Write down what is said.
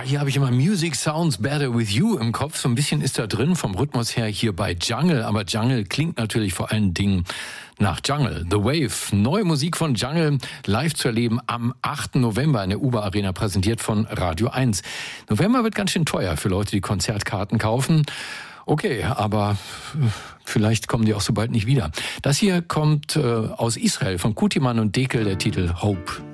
hier habe ich immer Music Sounds Better With You im Kopf. So ein bisschen ist da drin vom Rhythmus her hier bei Jungle. Aber Jungle klingt natürlich vor allen Dingen nach Jungle. The Wave, neue Musik von Jungle, live zu erleben am 8. November in der UBA Arena, präsentiert von Radio 1. November wird ganz schön teuer für Leute, die Konzertkarten kaufen. Okay, aber vielleicht kommen die auch so bald nicht wieder. Das hier kommt aus Israel, von Kutiman und Dekel, der Titel Hope.